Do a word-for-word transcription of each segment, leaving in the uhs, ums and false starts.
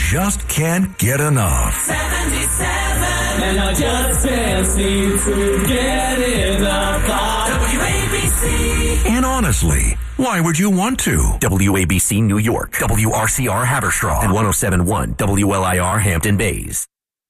just can't get enough. seventy-seven, and I just can't seem to get enough. W A B C. And honestly, why would you want to? W A B C New York, W R C R Haverstraw, and one oh seven point one W L I R Hampton Bays.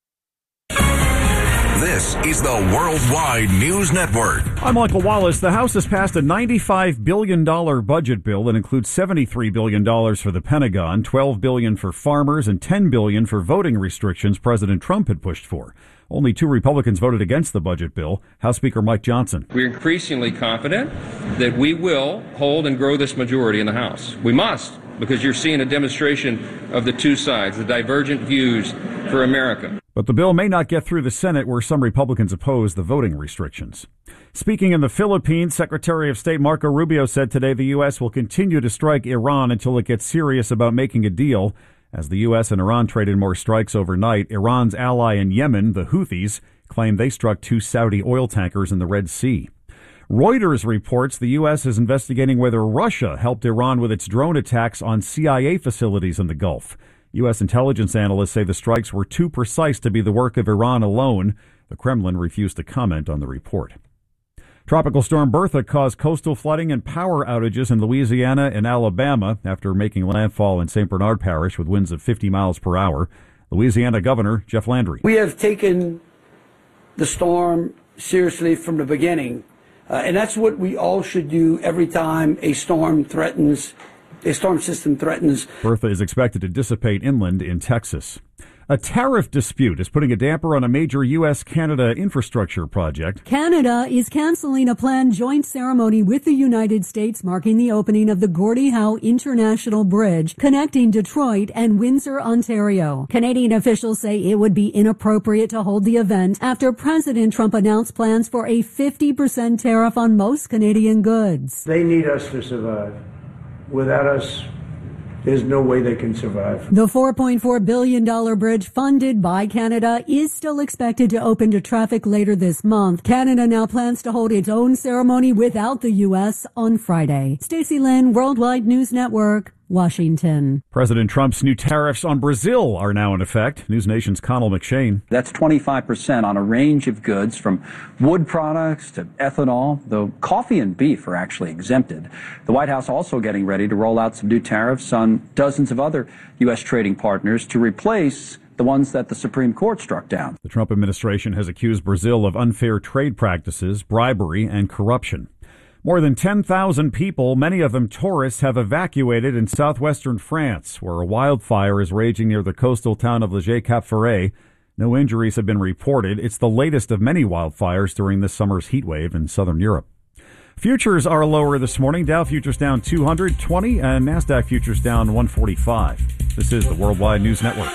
This is the Worldwide News Network. I'm Michael Wallace. The House has passed a ninety-five billion dollars budget bill that includes seventy-three billion dollars for the Pentagon, twelve billion dollars for farmers, and ten billion dollars for voting restrictions President Trump had pushed for. Only two Republicans voted against the budget bill. House Speaker Mike Johnson. We're increasingly confident that we will hold and grow this majority in the House. We must, because you're seeing a demonstration of the two sides, the divergent views for America. But the bill may not get through the Senate, where some Republicans oppose the voting restrictions. Speaking in the Philippines, Secretary of State Marco Rubio said today the U S will continue to strike Iran until it gets serious about making a deal. As the U S and Iran traded more strikes overnight, Iran's ally in Yemen, the Houthis, claimed they struck two Saudi oil tankers in the Red Sea. Reuters reports the U S is investigating whether Russia helped Iran with its drone attacks on C I A facilities in the Gulf. U S intelligence analysts say the strikes were too precise to be the work of Iran alone. The Kremlin refused to comment on the report. Tropical storm Bertha caused coastal flooding and power outages in Louisiana and Alabama after making landfall in Saint Bernard Parish with winds of fifty miles per hour. Louisiana Governor Jeff Landry. We have taken the storm seriously from the beginning, uh, and that's what we all should do every time a storm threatens, a storm system threatens. Bertha is expected to dissipate inland in Texas. A tariff dispute is putting a damper on a major U S Canada infrastructure project. Canada is canceling a planned joint ceremony with the United States marking the opening of the Gordie Howe International Bridge connecting Detroit and Windsor, Ontario. Canadian officials say it would be inappropriate to hold the event after President Trump announced plans for a fifty percent tariff on most Canadian goods. They need us to survive. Without us, there's no way they can survive. The four point four billion dollars bridge funded by Canada is still expected to open to traffic later this month. Canada now plans to hold its own ceremony without the U S on Friday. Stacey Lynn, Worldwide News Network, Washington. President Trump's new tariffs on Brazil are now in effect. News Nation's Connell McShane. That's twenty-five percent on a range of goods from wood products to ethanol, though coffee and beef are actually exempted. The White House also getting ready to roll out some new tariffs on dozens of other U S trading partners to replace the ones that the Supreme Court struck down. The Trump administration has accused Brazil of unfair trade practices, bribery, and corruption. More than ten thousand people, many of them tourists, have evacuated in southwestern France, where a wildfire is raging near the coastal town of Le Cap-Ferret. No injuries have been reported. It's the latest of many wildfires during this summer's heat wave in southern Europe. Futures are lower this morning. Dow futures down two hundred twenty and NASDAQ futures down one forty-five. This is the Worldwide News Network.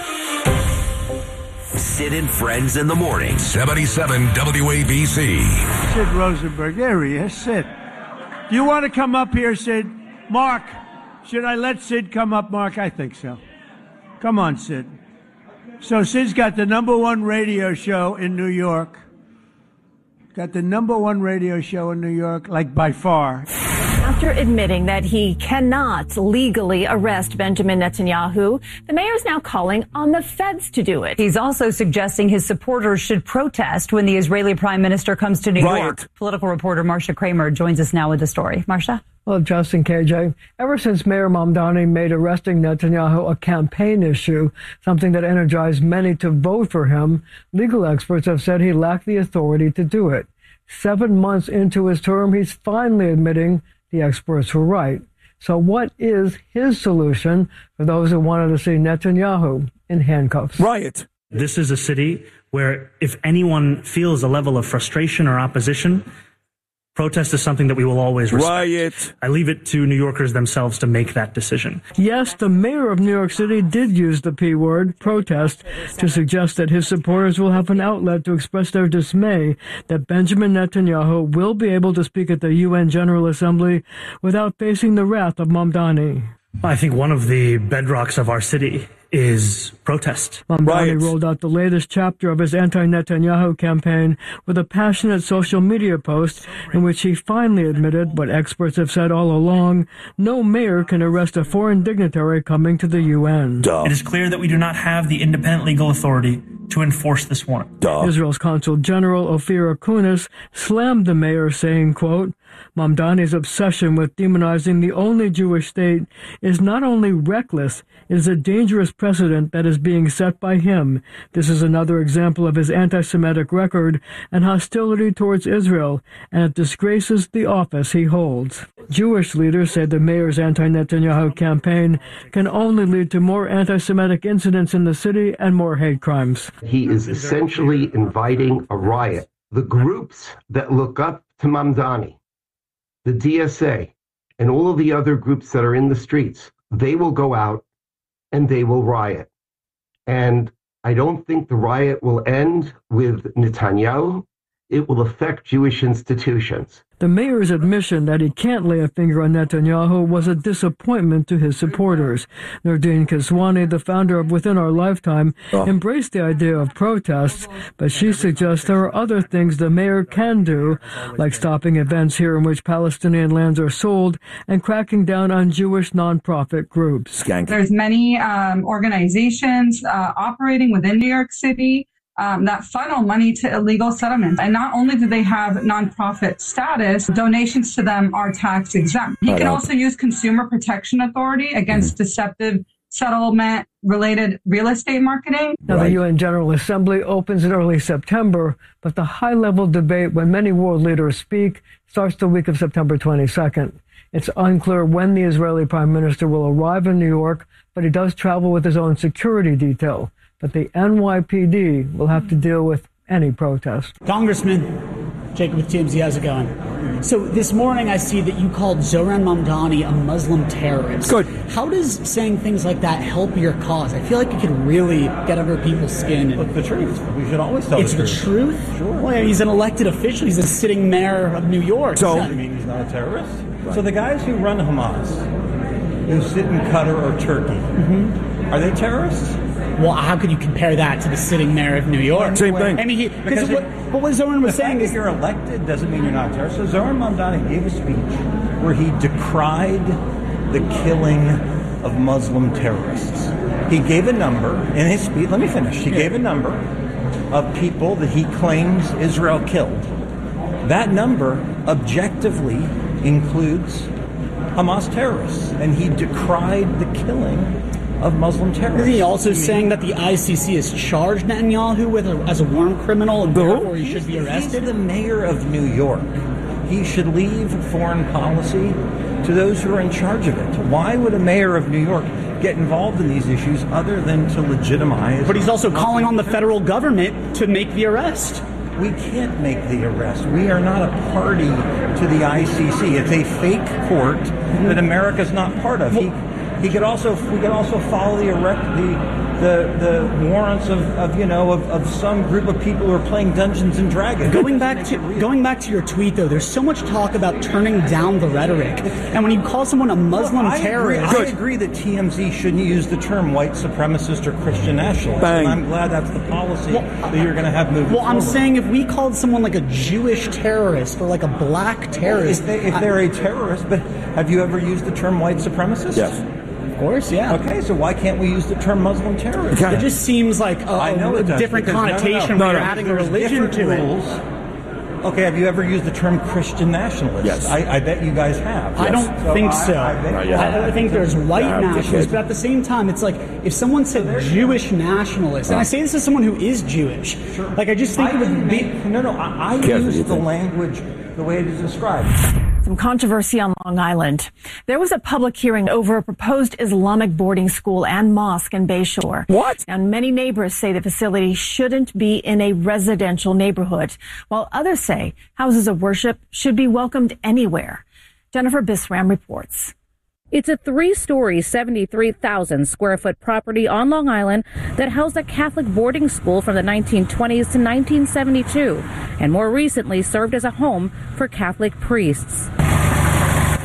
Sid and Friends in the Morning. seventy-seven W A B C. Sid Rosenberg, there he is, Sid. Do you want to come up here, Sid? Mark, should I let Sid come up, Mark? I think so. Come on, Sid. So Sid's got the number one radio show in New York. Got the number one radio show in New York, like by far. After admitting that he cannot legally arrest Benjamin Netanyahu, the mayor is now calling on the feds to do it. He's also suggesting his supporters should protest when the Israeli prime minister comes to New Riot. York. Political reporter Marcia Kramer joins us now with the story. Marcia? Well, Justin, K J, ever since Mayor Mamdani made arresting Netanyahu a campaign issue, something that energized many to vote for him, legal experts have said he lacked the authority to do it. Seven months into his term, he's finally admitting the experts were right. So what is his solution for those who wanted to see Netanyahu in handcuffs? Riot. This is a city where if anyone feels a level of frustration or opposition, protest is something that we will always respect. Riot. I leave it to New Yorkers themselves to make that decision. Yes, the mayor of New York City did use the P word, protest, to suggest that his supporters will have an outlet to express their dismay that Benjamin Netanyahu will be able to speak at the U N General Assembly without facing the wrath of Mamdani. I think one of the bedrocks of our city is protest. Mamdani Right. rolled out the latest chapter of his anti-Netanyahu campaign with a passionate social media post in which he finally admitted what experts have said all along: no mayor can arrest a foreign dignitary coming to the U N. It is clear that we do not have the independent legal authority to enforce this warrant. Israel's Consul General Ophir Akunis slammed the mayor, saying, quote, Mamdani's obsession with demonizing the only Jewish state is not only reckless, it is a dangerous precedent that is being set by him. This is another example of his anti-Semitic record and hostility towards Israel, and it disgraces the office he holds. Jewish leaders say the mayor's anti-Netanyahu campaign can only lead to more anti-Semitic incidents in the city and more hate crimes. He is essentially inviting a riot. The groups that look up to Mamdani, the D S A, and all of the other groups that are in the streets, they will go out and they will riot. And I don't think the riot will end with Netanyahu. It will affect Jewish institutions. The mayor's admission that he can't lay a finger on Netanyahu was a disappointment to his supporters. Nordine Kiswani, the founder of Within Our Lifetime, oh. embraced the idea of protests, but she suggests there are other things the mayor can do, like stopping events here in which Palestinian lands are sold and cracking down on Jewish nonprofit groups. There's many um, organizations uh, operating within New York City Um, that funnel money to illegal settlements. And not only do they have nonprofit status, donations to them are tax exempt. He can also use Consumer Protection Authority against mm-hmm. deceptive settlement related real estate marketing. Now, right. the U N General Assembly opens in early September, but the high level debate when many world leaders speak starts the week of September twenty-second. It's unclear when the Israeli Prime Minister will arrive in New York, but he does travel with his own security detail. But the N Y P D will have to deal with any protest. Congressman, Jacob with T M Z, how's it going? So this morning I see that you called Zohran Mamdani a Muslim terrorist. Good. How does saying things like that help your cause? I feel like it could really get under people's skin. Look, the truth. We should always tell it's the truth. It's the truth? Sure. Well, yeah, he's an elected official. He's a sitting mayor of New York. So, you mean he's not a terrorist? Right. So the guys who run Hamas, who sit in Qatar or Turkey, mm-hmm. are they terrorists? Well, how could you compare that to the sitting mayor of New York? Same thing. I mean, he, because what, what, what Zohran was saying is, is you're elected doesn't mean you're not a terrorist. So Zohran Mamdani gave a speech where he decried the killing of Muslim terrorists. He gave a number in his speech. Let me finish. He gave a number of people that he claims Israel killed. That number objectively includes Hamas terrorists, and he decried the killing of Muslim terrorists. Is he also saying that the I C C has charged Netanyahu with a, as a war criminal and therefore he should be arrested? He's the mayor of New York. He should leave foreign policy to those who are in charge of it. Why would a mayor of New York get involved in these issues other than to legitimize? But he's also calling on the federal government to make the arrest. We can't make the arrest. We are not a party to the I C C. It's a fake court mm-hmm. that America's not part of. Well, he, He could also, we could also follow the erect, the, the, the warrants of, of you know, of, of some group of people who are playing Dungeons and Dragons. Going back to going back to your tweet, though, there's so much talk about turning down the rhetoric, and when you call someone a Muslim well, I terrorist, agree, I agree that T M Z shouldn't use the term white supremacist or Christian nationalist. Bang. And I'm glad that's the policy well, that you're going to have moving Well, forward. I'm saying if we called someone like a Jewish terrorist or like a black terrorist, well, if, they, if they're I, a terrorist, but have you ever used the term white supremacist? Yes. Of course, yeah. Okay, so why can't we use the term Muslim terrorist? It just seems like a, I know a does, different connotation no, no, no. when no, you're no. adding a religion to rules. it. Okay, have you ever used the term Christian nationalist? Yes. I, I bet you guys have. I yes. don't so think I, so. I, I, I think there's white yeah, nationalists, but at the same time, it's like if someone said Jewish nationalist, and I say this as someone who is Jewish, sure. like I just think I it would be... No, no, I, I use the language the way it is described. Some controversy on Long Island. There was a public hearing over a proposed Islamic boarding school and mosque in Bayshore. What? And many neighbors say the facility shouldn't be in a residential neighborhood, while others say houses of worship should be welcomed anywhere. Jennifer Bisram reports. It's a three-story, seventy-three thousand square foot property on Long Island that housed a Catholic boarding school from the nineteen twenties to nineteen seventy-two, and more recently served as a home for Catholic priests.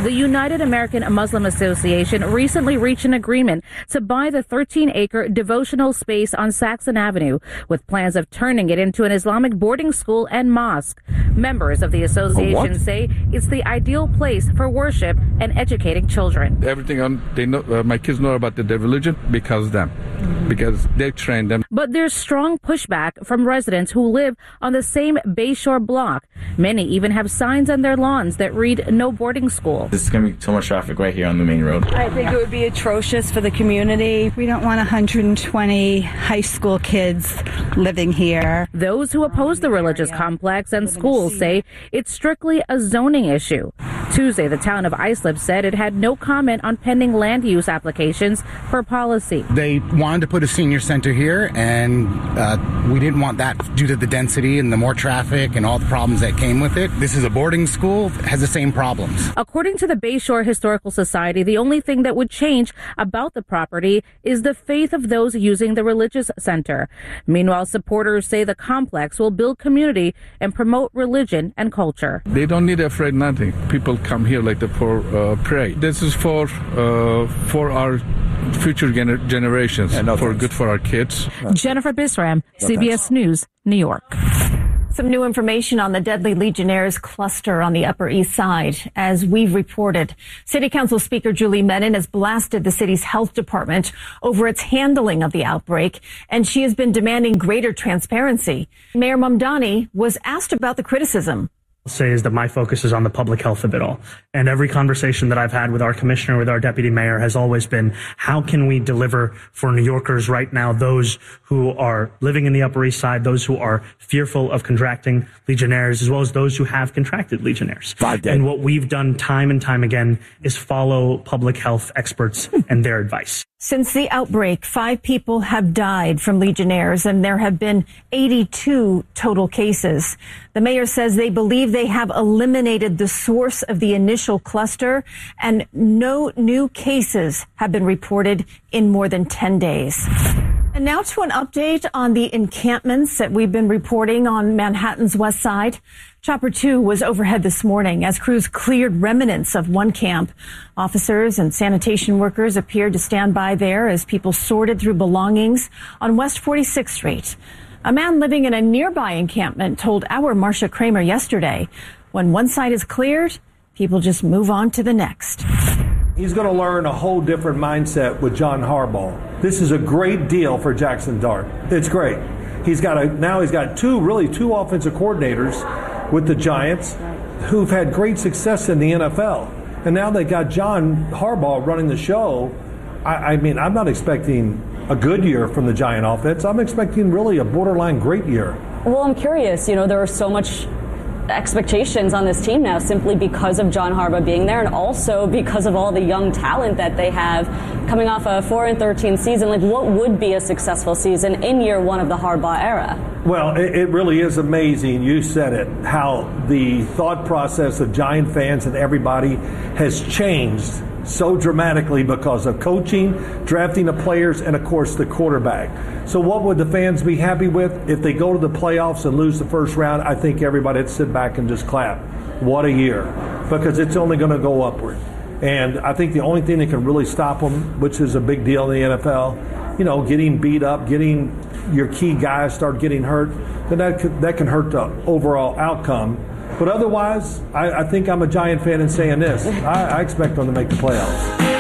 The United American Muslim Association recently reached an agreement to buy the thirteen acre devotional space on Saxon Avenue, with plans of turning it into an Islamic boarding school and mosque. Members of the association say it's the ideal place for worship and educating children. Everything on, they know, uh, my kids know about the, their religion because of them, because they trained them. But there's strong pushback from residents who live on the same Bayshore block. Many even have signs on their lawns that read "No boarding school." This is going to be so much traffic right here on the main road. I think it would be atrocious for the community. We don't want one hundred twenty high school kids living here. Those who oppose the religious complex and schools say it's strictly a zoning issue. Tuesday, the town of Islip said it had no comment on pending land use applications for policy. They wanted to put a senior center here, and uh, we didn't want that due to the density and the more traffic and all the problems that came with it. This is a boarding school, has the same problems. According to the Bayshore Historical Society, the only thing that would change about the property is the faith of those using the religious center. Meanwhile, supporters say the complex will build community and promote religion and culture. They don't need to afraid nothing. People come here like the for uh, pray. This is for uh, for our future gener- generations, yeah, no for thanks. Good for our kids. Jennifer Bisram, no C B S thanks. News, New York. Some new information on the deadly Legionnaires cluster on the Upper East Side. As we've reported, City Council Speaker Julie Menin has blasted the city's health department over its handling of the outbreak, and she has been demanding greater transparency. Mayor Mamdani was asked about the criticism. Say is that my focus is on the public health of it all. And every conversation that I've had with our commissioner, with our deputy mayor, has always been, how can we deliver for New Yorkers right now, those who are living in the Upper East Side, those who are fearful of contracting Legionnaires, as well as those who have contracted Legionnaires. And what we've done time and time again is follow public health experts and their advice. Since the outbreak, five people have died from Legionnaires, and there have been eighty-two total cases. The mayor says they believe they have eliminated the source of the initial cluster, and no new cases have been reported in more than ten days. And now to an update on the encampments that we've been reporting on Manhattan's West Side. Chopper two was overhead this morning as crews cleared remnants of one camp. Officers and sanitation workers appeared to stand by there as people sorted through belongings on West forty-sixth Street. A man living in a nearby encampment told our Marcia Kramer yesterday, when one side is cleared, people just move on to the next. He's going to learn a whole different mindset with John Harbaugh. This is a great deal for Jackson Dart. It's great. He's got a now he's got two really two offensive coordinators with the Giants who've had great success in the N F L. And now they got John Harbaugh running the show. I, I mean, I'm not expecting a good year from the Giant offense. I'm expecting really a borderline great year. Well, I'm curious. You know, there are so much expectations on this team now simply because of John Harbaugh being there, and also because of all the young talent that they have coming off a four and thirteen season. Like, what would be a successful season in year one of the Harbaugh era? Well, it, it really is amazing. You said it, how the thought process of Giant fans and everybody has changed so dramatically because of coaching, drafting the players, and of course the quarterback. So what would the fans be happy with if they go to the playoffs and lose the first round? I think everybody would sit back and just clap. What a year, because it's only going to go upward. And I think the only thing that can really stop them, which is a big deal in the N F L, you know, getting beat up, getting your key guys start getting hurt, then that could, that can hurt the overall outcome. But otherwise, I, I think I'm a Giant fan in saying this. I, I expect them to make the playoffs.